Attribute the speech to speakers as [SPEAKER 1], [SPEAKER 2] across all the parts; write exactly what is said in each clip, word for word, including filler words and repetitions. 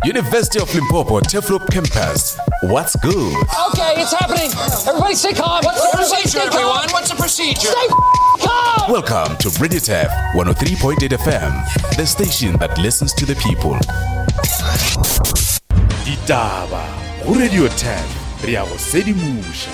[SPEAKER 1] University of Limpopo, Teflop campus. What's good?
[SPEAKER 2] Okay, it's happening. Everybody stay calm. What's the procedure, everyone? What's the procedure? Stay calm!
[SPEAKER 1] Welcome to Radio T E F one oh three point eight F M, the station that listens to the people.
[SPEAKER 3] Ditaba go Radio T E F re a go sedimusha.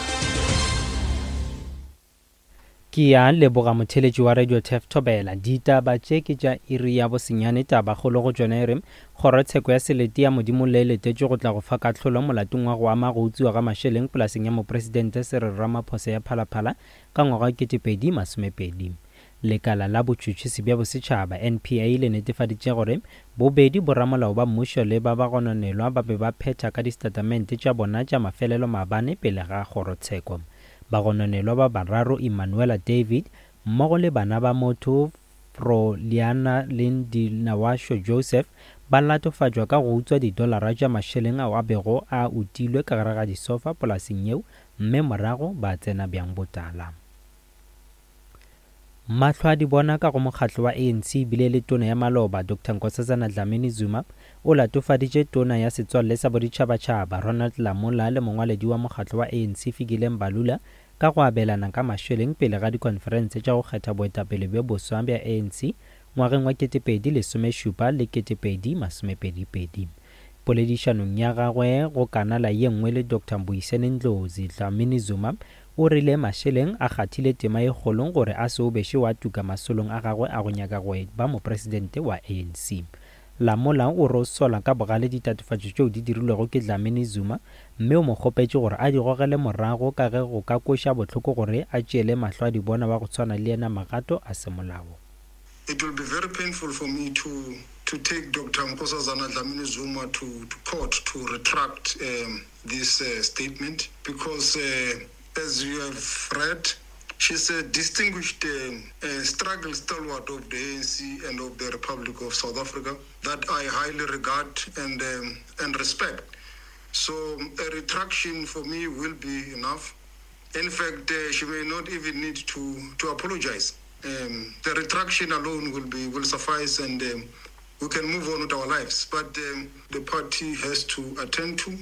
[SPEAKER 4] Ke ya leboga motheletši wa Radio T E F Thobela. Ditaba tše ke tša iri ya bosenyane taba kgolo go tšona ere kgorotsheko ya selete ya modimo le letetše go tla go fa kahlolo molatong wa go ama go utsiwa ga mašeleng polaseng ya mopresidente Cyril Ramaphosa ya Phalaphala ka ngwaga wa ketepedi masomepedi. Lekala la botšhotšhisi bja bosetšhaba N P A le netefaditše gore bobedi boramolao ba mmušo le ba ba gononelwa ba be ba phetha ka distatamente tša bona tša mafelelo mabane pele ga kgorotsheko. Bagononelwa ba bararo Emmanuela David mmogo le bana ba motho Froliana Lindinawasho Joseph ba latofatšwa ka go utswa didolara tša mašeleng ao a bego a utilwe ka gare ga disofa polaseng yeo mme morago ba tsena bjang botala. Mahlo a di bona ka go mokgatlo wa A N C bile le tona ya maloba Doctor Nkosazana Dlamini-Zuma o latofaditše tona ya setswalle sa boditšhabatšhaba Ronald Lamola le mongwaledi wa mokgatlo wa A N C Fikile Mbalula ka go abelana ka mašeleng pele ga dikonferense tša go kgetha boetapele bjo boswa bja A N C ngwageng wa ketepedi lesomešupa le ketepedi masomepedipedi. Poledišanong ya gagwe go kanala ye nngwe le Doctor Mboiseni Ndlozi, Dlamini-Zuma o rile mašeleng a kgathile tema e kgolong gore a se o beše wa tuka masolong a gagwe a go nyaka go ba mopresidente wa A N C. Lamola o ro sola ka bogale ditatofatšo tšeo di dirilwego ke Dlamini-Zuma mme o mo kgopetše gore a di gogele morago ka ge go ka koša bohloko gore a tšeele mahlo a di bona ba go tshwana le yena magato a semolao.
[SPEAKER 5] It will be very painful for me to to take Doctor Nkosazana Dlamini-Zuma to, to court to retract um, this uh, statement because uh, as you have read, she's a distinguished uh, uh, struggle stalwart of the A N C and of the Republic of South Africa that I highly regard and um, and respect. So a retraction for me will be enough. In fact, uh, she may not even need to, to apologize. Um, the retraction alone will be will suffice, and um, we can move on with our lives. But um, the party has to attend to.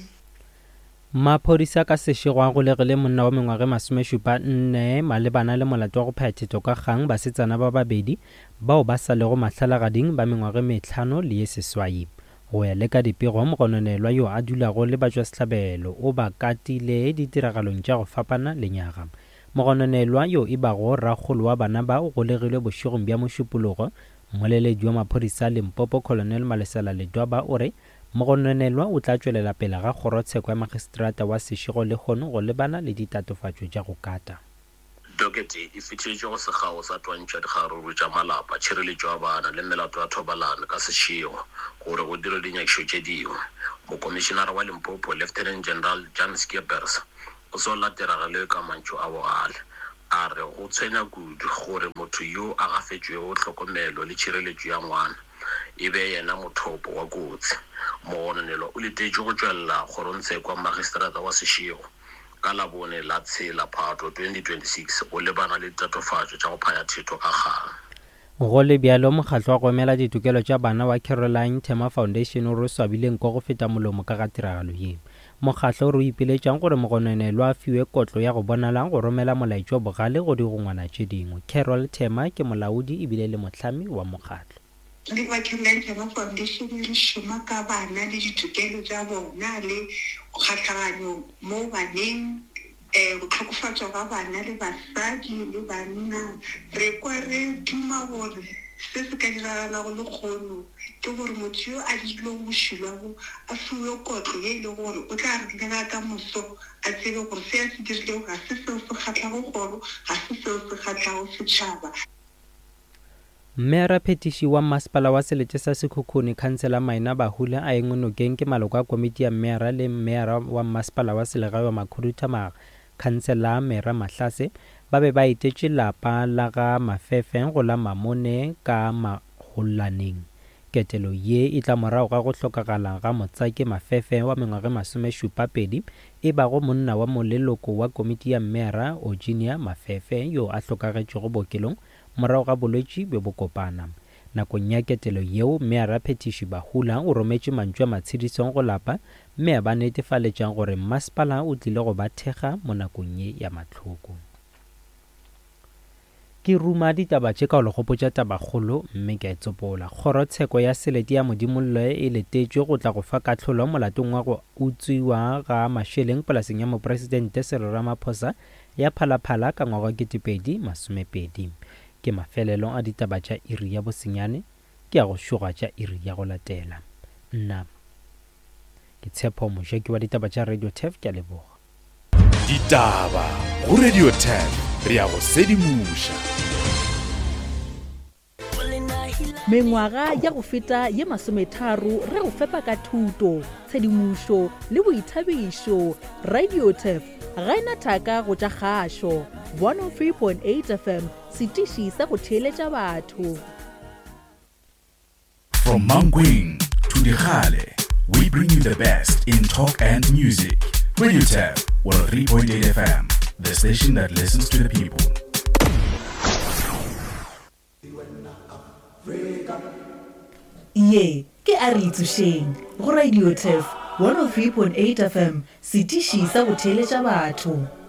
[SPEAKER 4] Maphodisa ka sešego a go legile monna wa mengwage masomešupa nne malebana le molato wa go phethetho ka kgang basetsana ba babedi bao ba sa lego mahlalagading ba mengwage mehlano le ye seswai. Go ya le ka dipego mogononelwa yo a dulago le batšwa sehlabelo o ba katile ditiragalong tša go fapana lenyaga. Mogononelwa yo e bago rakgolo wa bana ba o golegilwe bošegong bja mošupologo mmoleledi wa maphodisa Limpopo Colonel Malesela Ledwaba o re mogononelwa o tla tšwelela pele ga kgorotsheko ya magistrata wa sešego le kgono go lebana le ditatofatšo tša go kata.
[SPEAKER 6] Dokete e fitšitše go sekgao sa twantšha dikgaruru tša malapa tšhireletšo ya bana le melato ya thobalano ka sešego gore go dire dinyakišo tše dingwe. Mokomišenara wa Limpopo Lieutenant General Jan Skeepers o se o lateragale ka mantšu a bogale a re go tshwenya kudu gore motho yo a gafetšwego tlhokomelo le tšhireletšo ya ngwana e be yena mothopo wa kotsi. Mogononelwa o letetše go tšwelela kgorontsheko ya magistrata wa sešego ka labone la tshela Phatwe twenty twenty-six go lebana le tatofatšo tša go phaya thetho ka kgang.
[SPEAKER 4] Go le bjalo mokgatlo wa go emela ditokelo tša bana wa Caroline Tema Foundation o re swabileng ko go feta molomo ka ga tiragalo ye. Mokgatlo o re ipiletšang gore mogononelwa a fiwe kotlo ya go bonala go romela molaetšo bogale go di go ngwana tše dingwe. Carol Tema ke molaodi ebile le mohlami wa mokgatlo.
[SPEAKER 7] Le ba Caroline Tema Foundation re šoma ka bana le ditokelo tša bona le kgahlaganyo mo baneng eh go tlhokofatšwa ga bana le basadi le banna. Re kwa re duma gore se se ka diragala go le kgono ke gore motho yo a dilo bošilwago a fiwe kotlo ye e le gore o tla re lela ka moso a tsebe gore se a se dirilego ga se seo se kgahlago kgoro ga se seo se kgahlago setšhaba.
[SPEAKER 4] Mmera phetiši wa masepala wa selete sa Sekhukhune Khansela Maina Bahula a engwe nokeng ke maloko a komiti ya mmera le mmera wa masepala wa selegae wa Makhuduthamaga Khansela Mera Mahlase ba be ba itetše lapa la ga Mafefe go la Mamone ka Magolaneng. Ketelo ye e tla morago ga go hlokagala ga Motsake Mafefe wa mengwage masomešupa pedi e bago monna wa moleloko wa komiti ya mmera Eugenia Mafefe yo a hlokagetšego bookelong morago ga bolwetši be bo kopana. nakong ya ketelo yeo Meara Phetiši Bahula o rometše mantšu a matshedisong go lapa mme a ba netefaletšang gore masepala o tlile go ba thekga mo nakong ye ya mahloko. Ke ruma ditaba tše ka o legopotša tabakgolo mme ke a etsopola kgorotsheko ya selete ya modimollo e letetšwe go tla go fa kahlolo molatong wa go utswiwa ga mašeleng polaseng ya mopresidente Cyril Ramaphosa ya phalaphala ka ngwaga ke tepedi masomepedi. Ke mafelelo a ditaba tša iri ya bosenyane ke a go šoga tša iri ya go latela. Nna ke Tshepo Mojeki wa ditaba tša Radio Tef ke a leboga.
[SPEAKER 3] Ditaba go Radio Tef re a go sedimuša.
[SPEAKER 8] Mengwaga ya go feta ye masometharo re go fepa ka thuto, tshedimušo le boithabišo. Radio Tef ga ena thaka go tša kgašo. one oh three point eight F M setiši sa go theeletša batho.
[SPEAKER 1] From Mankweng to Dikgale, we bring you the best in talk and music. Radio Tef one oh three point eight F M, the station that listens to the people.
[SPEAKER 8] Ye ke a re itsošeng go Radio Tef one oh three point eight F M setiši sa go theeletša batho.